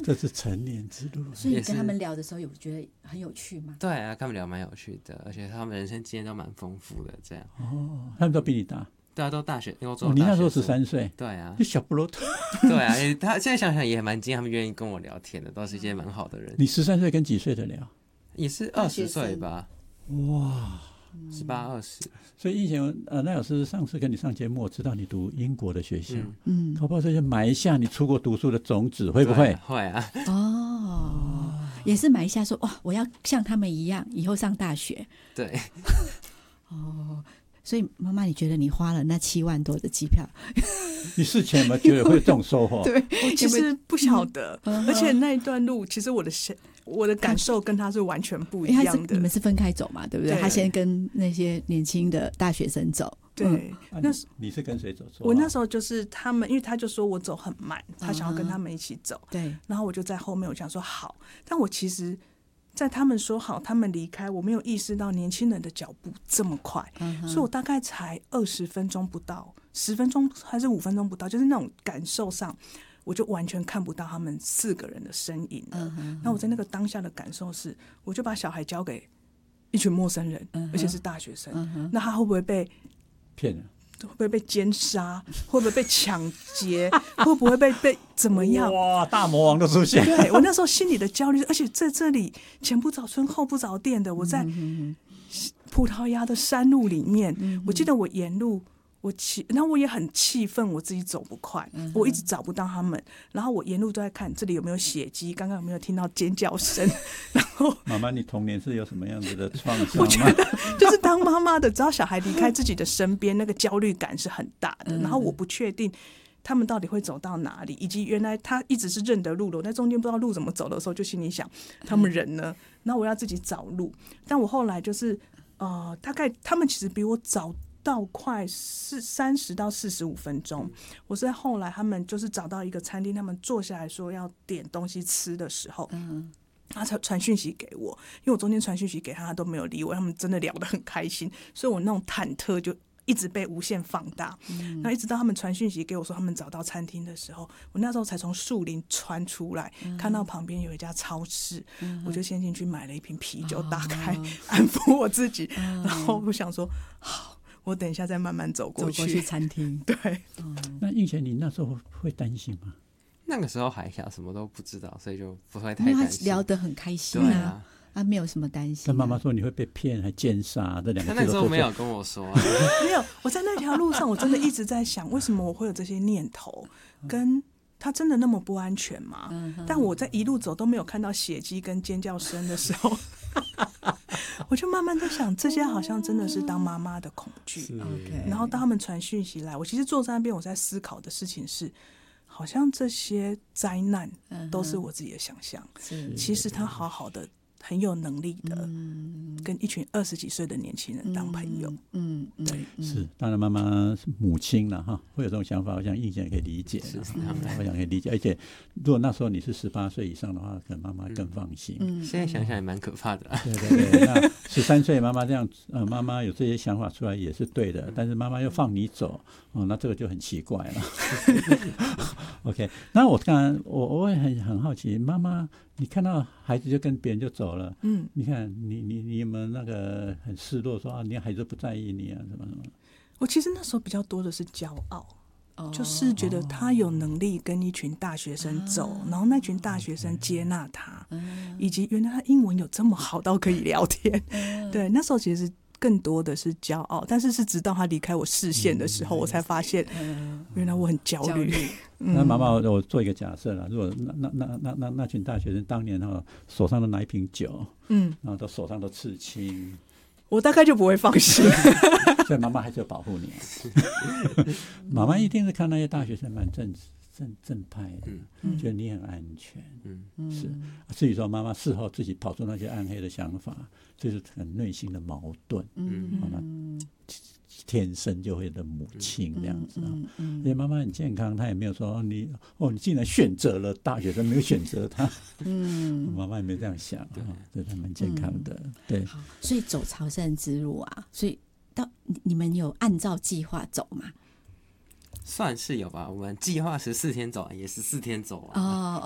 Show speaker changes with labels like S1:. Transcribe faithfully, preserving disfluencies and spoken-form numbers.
S1: 这是成年之路。
S2: 所以你跟他们聊的时候有觉得很有趣吗？
S3: 对啊，跟他们聊蛮有趣的，而且他们人生经验都蛮丰富的，这样。
S1: 哦，他们都比你大。
S3: 对啊，都大学，因为我
S1: 哦，你那时候十三岁。
S3: 对啊，
S1: 就小不罗头。
S3: 对啊，他现在想想也蛮惊讶，他们愿意跟我聊天的，都是一些蛮好的人。
S1: 你十三岁跟几岁的聊？
S3: 也是二十岁吧。
S1: 哇，
S3: 十八二十。
S1: 所以以前呃，赖老师上次跟你上节目，我知道你读英国的学校，
S2: 嗯，
S1: 搞不好这就埋下你出国读书的种子，会不会？
S3: 会啊。
S2: 哦，也是埋下说哇，我要像他们一样，以后上大学。
S3: 对。
S2: 哦。所以妈妈，你觉得你花了那七万多的机票，
S1: 你事前有没有觉得会有这种收获？
S4: 对，我其实不晓得，嗯、而且那一段路，其实我的我的感受跟他是完全不一样的。
S2: 你们是分开走嘛，对不对？对，他先跟那些年轻的大学生走。
S4: 对，
S1: 嗯、那你是跟谁走？
S4: 我那时候就是他们，因为他就说我走很慢，他想要跟他们一起走。
S2: 对、嗯，
S4: 然后我就在后面，我想说好，但我其实。在他们说好，他们离开，我没有意识到年轻人的脚步这么快，嗯、所以我大概才二十分钟不到，十分钟还是五分钟不到，就是那种感受上，我就完全看不到他们四个人的身影了。嗯、那我在那个当下的感受是，我就把小孩交给一群陌生人，嗯、而且是大学生，嗯、那他会不会被
S1: 骗了？
S4: 会不会被奸杀？会不会被抢劫？会不会被被怎么样？
S1: 哇，大魔王都出现！
S4: 对，我那时候心里的焦虑，而且在这里前不着村后不着店的，我在葡萄牙的山路里面，嗯、我记得我沿路我气，然后我也很气愤，我自己走不快，嗯、我一直找不到他们，然后我沿路都在看这里有没有血迹，刚刚有没有听到尖叫声，然后
S1: 妈妈，你童年是有什么样子的创伤吗？
S4: 我觉得就是当妈妈的，只要小孩离开自己的身边，那个焦虑感是很大的，然后我不确定他们到底会走到哪里，以及原来他一直是认得路的，我在中间不知道路怎么走的时候，就心里想他们人呢？那我要自己找路，但我后来就是呃，大概他们其实比我早到快四三十到四十五分钟，我是在后来他们就是找到一个餐厅，他们坐下来说要点东西吃的时候，嗯，他才传讯息给我，因为我中间传讯息给他，他都没有理我，他们真的聊得很开心，所以我那种忐忑就一直被无限放大。嗯，那一直到他们传讯息给我说他们找到餐厅的时候，我那时候才从树林穿出来，嗯、看到旁边有一家超市，嗯、我就先进去买了一瓶啤酒，打开、哦、安抚我自己，嗯、然后我想说好。我等一下再慢慢走过去，
S2: 走过去餐厅。
S4: 对，
S2: 嗯、
S1: 那映贤，你那时候会担心吗？
S3: 那个时候还小，什么都不知道，所以就不会太担心。
S2: 他聊得很开心啊，啊，他没有什么担心、啊。
S1: 但妈妈说你会被骗，还奸杀，这两个字都。
S3: 他那个时候没有跟我说、啊，
S4: 没有。我在那条路上，我真的一直在想，为什么我会有这些念头？跟他真的那么不安全吗？嗯、但我在一路走都没有看到血迹跟尖叫声的时候。我就慢慢在想，这些好像真的是当妈妈的恐惧。然后当他们传讯息来，我其实坐在那边，我在思考的事情是，好像这些灾难都是我自己的想象。嗯、其实他好好的，很有能力的，嗯、跟一群二十几岁的年轻人当朋友。
S2: 嗯，嗯
S1: 对，嗯、是。当然，妈妈是母亲了哈，会有这种想法，我想映贤也可以理解。是，嗯、我想可以理解。而且，如果那时候你是十八岁以上的话，可能妈妈更放心。
S3: 嗯，现在想想也蛮可怕的、啊。
S1: 对对对，那十三岁妈妈这样，呃，妈妈有这些想法出来也是对的，但是妈妈又放你走，哦，那这个就很奇怪了。OK， 那我刚才我我也很很好奇，妈妈，你看到孩子就跟别人就走了，嗯，你看你你你有没有那个很失落说啊，你孩子不在意你啊，什么什么？
S4: 我其实那时候比较多的是骄傲。就是觉得他有能力跟一群大学生走，哦、然后那群大学生接纳他，嗯、以及原来他英文有这么好到可以聊天。嗯、对，那时候其实更多的是骄傲，但是是直到他离开我视线的时候，嗯、我才发现，嗯、原来我很焦虑。
S1: 嗯、那妈妈，我做一个假设啦，如果那那那那那那群大学生当年哈手上都拿一瓶酒，嗯，然后都手上都刺青。
S4: 我大概就不会放心，
S1: 所以妈妈还是要保护你。妈妈一定是看那些大学生蛮正正正派的，嗯、觉得你很安全。嗯，是。至于说妈妈事后自己跑出那些暗黑的想法，就是很内心的矛盾。嗯，妈妈天生就会的母亲这样子啊。嗯嗯、而且妈妈很健康，她也没有说、哦、你哦，你竟然选择了大学生，没有选择他。嗯，妈妈也没这样想啊，这还蛮健康的。嗯、对，
S2: 所以走朝圣之路啊，所以到你们有按照计划走吗？
S3: 算是有吧，我们计划十四天走完，也十四天走完。哦